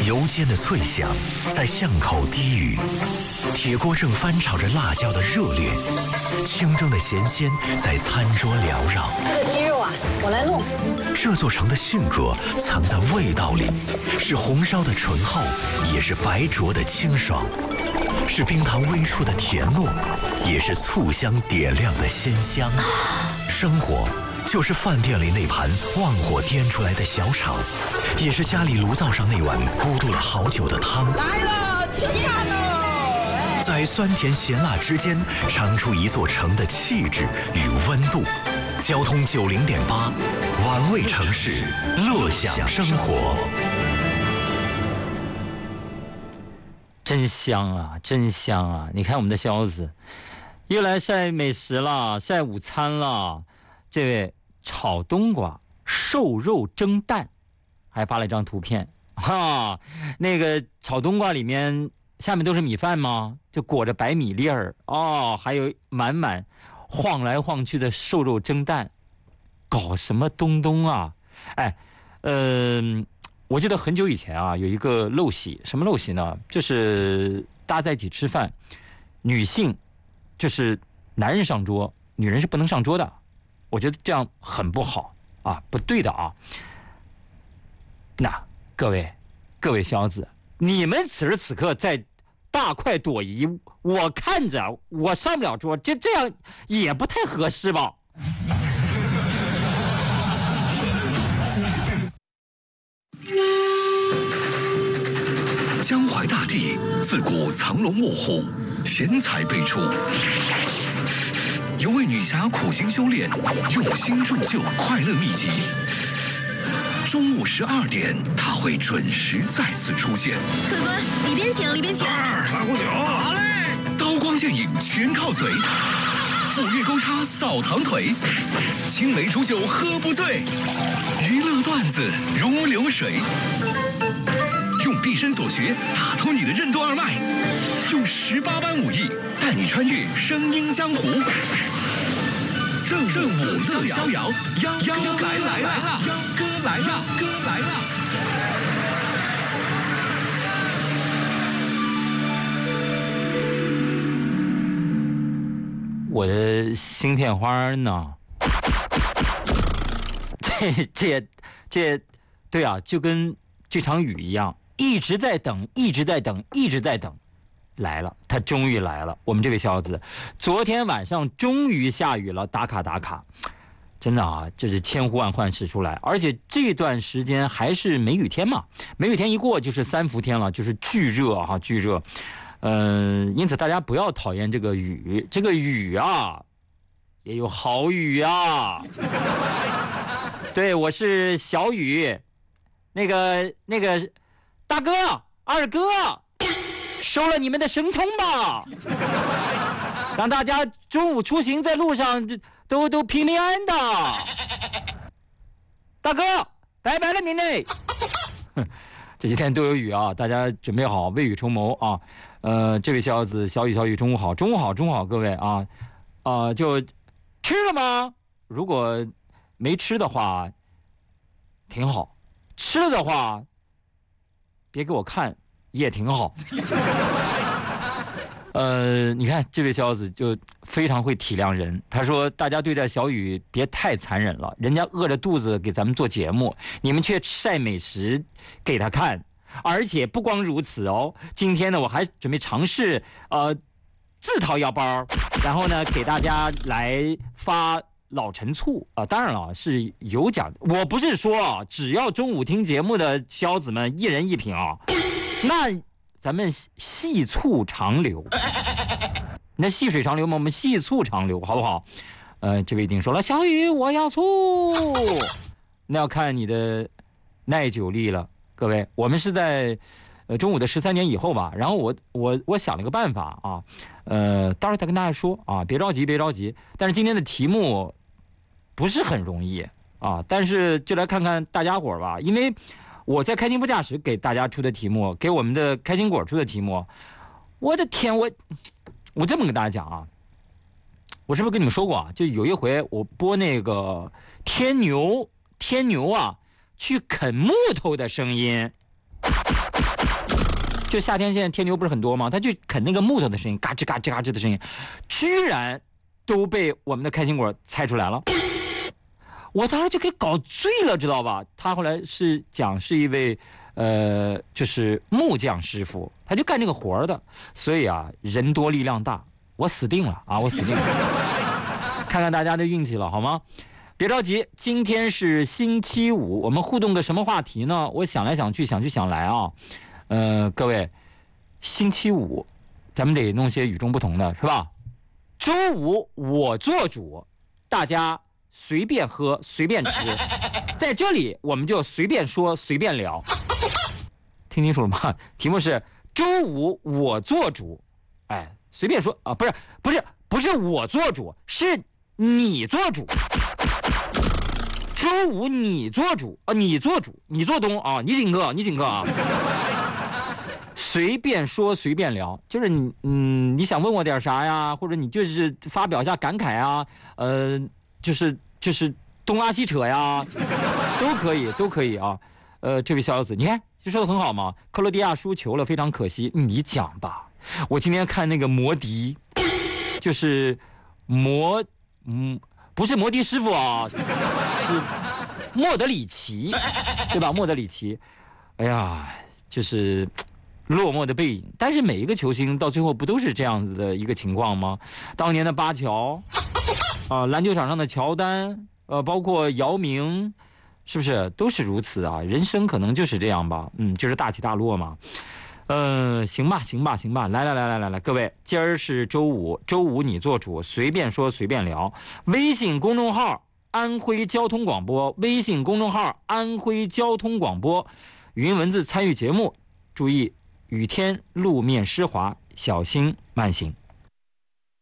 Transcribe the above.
油煎的脆响在巷口低语，铁锅正翻炒着辣椒的热烈，清蒸的咸鲜在餐桌缭绕。 这个鸡肉啊，我来弄。 这座城的性格藏在味道里，是红烧的醇厚，也是白灼的清爽，是冰糖微出的甜糯，也是醋香点亮的鲜香。生活就是饭店里那盘旺火颠出来的小炒，也是家里炉灶上那碗咕嘟了好久的汤。 来了，吃饭喽！ 在酸甜咸辣之间，尝出一座城的气质与温度。交通90.8，玩味城市，乐享生活。 真香啊，真香啊！你看我们的肖子，又来晒美食了，晒午餐了。这位炒冬瓜、瘦肉蒸蛋，还发了一张图片哈。那个炒冬瓜里面下面都是米饭吗？就裹着白米粒儿哦，还有满满晃来晃去的瘦肉蒸蛋，搞什么东啊？哎，我记得很久以前啊，有一个陋习，什么陋习呢？就是大家在一起吃饭，女性就是男人上桌，女人是不能上桌的。我觉得这样很不好啊，不对的啊。那各位小子，你们此时此刻在大快朵颐，我看着我上不了桌，这样也不太合适吧？ 江淮大地自古藏龙卧虎，贤才辈出。有位女侠苦心修炼，用心铸就快乐秘籍。中午12点，她会准时再次出现。 客官，里边请，里边请。 来壶酒。好嘞。 刀光剑影全靠嘴，斧钺钩叉扫堂腿，青梅煮酒喝不醉，娱乐段子如流水。用毕生所学打通你的任督二脉，用18般武艺带你穿越声音江湖。正午乐逍遥，幺哥来了，幺哥来了，哥来了。 我的芯片花呢？这，对啊，就跟这场雨一样。一直在等，来了，他终于来了。我们这位小子，昨天晚上终于下雨了，打卡，真的啊，这是千呼万唤始出来。而且这段时间还是梅雨天嘛，梅雨天一过就是3伏天了，就是巨热啊，巨热。因此大家不要讨厌这个雨，这个雨啊，也有好雨啊。对，我是小雨，那个。大哥、二哥，收了你们的神通吧，让大家中午出行在路上都平安的。大哥，拜拜了您嘞！这几天都有雨啊，大家准备好，未雨绸缪啊。这位小子，小雨，中午好，各位啊，就吃了吗？如果没吃的话，挺好；吃了的话，别给我看，也挺好。你看这位小子就非常会体谅人。他说：“大家对待小雨别太残忍了，人家饿着肚子给咱们做节目，你们却晒美食给他看。而且不光如此哦，今天呢我还准备尝试自掏腰包，然后呢给大家来发老陈醋啊，当然了是有奖的。我不是说啊，只要中午听节目的小子们一人一瓶啊，那咱们细醋长流，那细水长流嘛，我们细醋长流，好不好？这位一定说了，小雨我要醋，那要看你的耐久力了。各位，我们是在中午的13点以后吧，然后我想了个办法啊，到时候再跟大家说啊，别着急。但是今天的题目不是很容易啊，但是就来看看大家伙吧，因为我在开心副驾驶给大家出的题目，给我们的开心果出的题目，我的天，我这么跟大家讲啊，我是不是跟你们说过啊？就有一回我播那个天牛啊去啃木头的声音， 就夏天现在天牛不是很多吗？他就啃那个木头的声音，嘎吱嘎吱嘎吱的声音，居然都被我们的开心果猜出来了。我当时就给搞醉了，知道吧？他后来是讲是一位就是木匠师傅，他就干这个活的，所以啊，人多力量大，我死定了啊，我死定了。看看大家的运气了，好吗？别着急，今天是星期五，我们互动个什么话题呢？我想来想去，想去想来啊，各位，星期五，咱们得弄些与众不同的，是吧？周五我做主，大家随便喝随便吃，在这里我们就随便说随便聊。听清楚了吗？题目是周五我做主，哎，随便说啊，不是我做主，是你做主。周五你做主啊，你做主，你做东啊，你请客，你请客啊。随便说随便聊，就是你想问我点啥呀，或者你就是发表一下感慨啊，就是东拉西扯呀，都可以啊。这位小友子，你看就说的很好嘛。克罗地亚输球了，非常可惜。你讲吧。我今天看那个摩迪，就是不是摩迪师傅啊，是莫德里奇，对吧？莫德里奇，哎呀，就是落寞的背影。但是每一个球星到最后不都是这样子的一个情况吗？当年的巴乔，篮球场上的乔丹，包括姚明，是不是都是如此啊？人生可能就是这样吧，就是大起大落嘛。行吧，来，各位，今儿是周五你做主，随便说随便聊。微信公众号安徽交通广播，微信公众号安徽交通广播，语音文字参与节目，注意雨天路面湿滑，小心慢行。